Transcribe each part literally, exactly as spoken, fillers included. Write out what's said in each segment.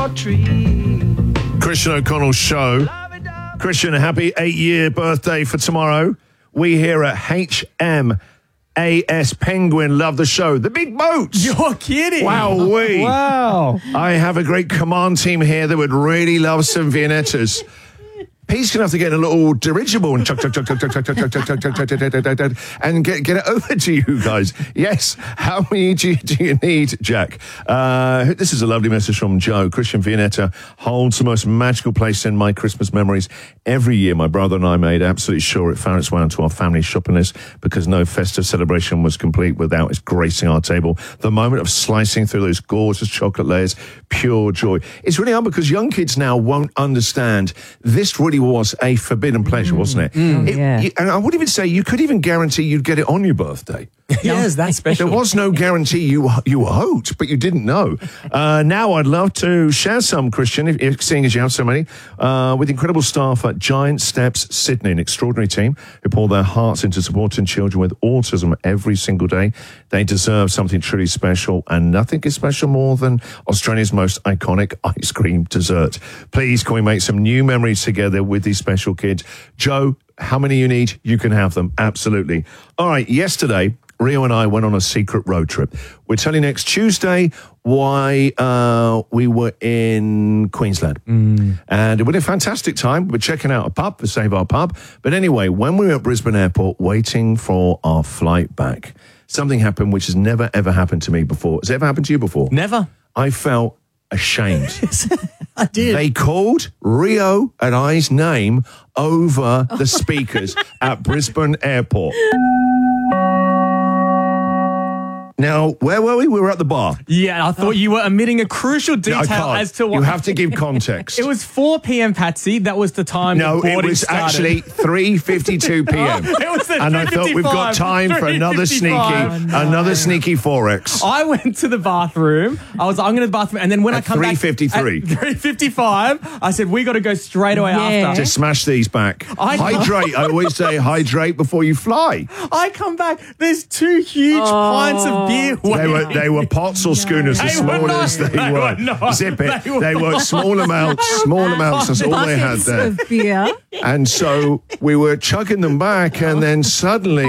your tree. Christian O'Connell's show. Christian, happy eight-year birthday for tomorrow. We here at H M A S Penguin love the show. The big boats. You're kidding. Wow, we. Wow. I have a great command team here that would really love some Viennettas. Pete's going to have to get a little dirigible and chuck, chuck, chuck, chuck, chuck, chuck, chuck, chuck, chuck, chuck, chuck, chuck, chuck, chuck, and get get it over to you guys. Yes. How many do you, do you need, Jack? Uh, this is a lovely message from Joe. Christian Viennetta holds the most magical place in my Christmas memories. Every year, my brother and I made absolutely sure it found its way onto our family shopping list because no festive celebration was complete without it gracing our table. The moment of slicing through those gorgeous chocolate layers, pure joy. It's really hard because young kids now won't understand this really was a forbidden pleasure, mm. wasn't it? Mm, it yeah. you, and I would even say you could even guarantee you'd get it on your birthday. Yes, that's special. There was no guarantee you you hoped, but you didn't know. Uh, now I'd love to share some, Christian, if, if, seeing as you have so many, uh, with incredible staff at Giant Steps Sydney, an extraordinary team who pour their hearts into supporting children with autism every single day. They deserve something truly special, and nothing is special more than Australia's most iconic ice cream dessert. Please, can we make some new memories together with these special kids? Joe, how many you need? You can have them. Absolutely. All right, yesterday, Rio and I went on a secret road trip. We'll tell you next Tuesday why uh, we were in Queensland. Mm. And it was a fantastic time. We're checking out a pub, the Save Our Pub. But anyway, when we were at Brisbane Airport waiting for our flight back, something happened which has never, ever happened to me before. Has it ever happened to you before? Never. I felt ashamed. I did. They called Rio and I's name over the speakers at Brisbane Airport. Now, where were we? We were at the bar. Yeah, I thought you were omitting a crucial detail I can't. as to what... You have to give context. It was four p.m, Patsy. That was the time No, the it boarding was started. actually three fifty-two p.m. Oh, it was at and I thought we've got time for another sneaky, Oh, no. another sneaky Forex. I went to the bathroom. I was like, I'm going to the bathroom. And then when At I come back... three fifty-three. At three fifty-five, I said, we got to go straight away Yeah. after. To smash these back. I- hydrate. I always say hydrate before you fly. I come back. There's two huge pints of beer They waiting. were they were pots or schooners as They were small not. as they, They were. were not. Zip it. They were They were not. small amounts, small amounts. That's all they had Buckets there. of beer. And so we were chugging them back, and then suddenly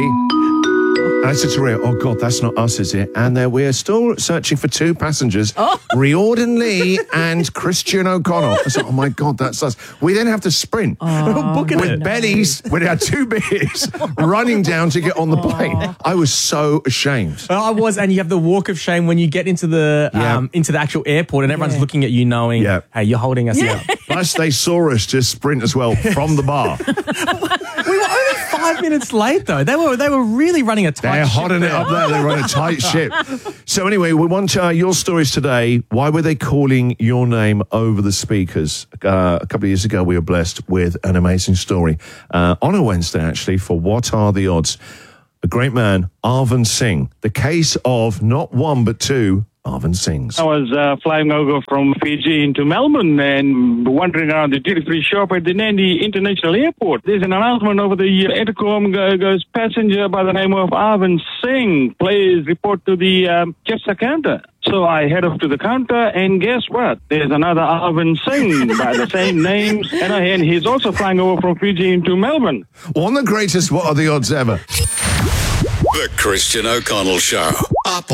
I said to Ria, oh, God, that's not us, is it? And uh, we're still searching for two passengers, Oh. Riordan Lee and Christian O'Connell. I said, oh, my God, that's us. We then have to sprint Oh, booking with it. bellies. We had two beers running down to get on the plane. I was so ashamed. Well, I was, and you have the walk of shame when you get into the Yeah. um, into the actual airport, and everyone's Yeah. looking at you, knowing, Yeah. hey, you're holding us out. Plus, they saw us just sprint as well from the bar. We were only five minutes late, though. They were they were really running a tight. They're ship hotting it up there. They're on a tight ship. So anyway, we want uh, your stories today. Why were they calling your name over the speakers? Uh, a couple of years ago, we were blessed with an amazing story uh, on a Wednesday, actually, for What Are the Odds? A great man, Arvind Singh. The case of not one, but two Arvind Singhs. I was uh, flying over from Fiji into Melbourne and wandering around the duty-free shop at the Nandi International Airport. There's an announcement over the uh, intercom go- goes, passenger by the name of Arvind Singh, please report to the um, Chester counter. So I head off to the counter, and guess what? There's another Arvind Singh by the same names, and, I, and he's also flying over from Fiji into Melbourne. One of the greatest What Are the Odds ever. The Christian O'Connell Show. Up